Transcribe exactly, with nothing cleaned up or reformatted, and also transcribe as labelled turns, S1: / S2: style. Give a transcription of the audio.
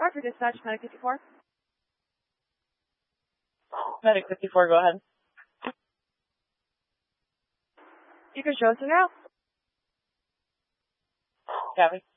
S1: for dispatch, Medic fifty-four.
S2: Medic fifty-four, go ahead.
S1: You can show us now.
S2: Copy.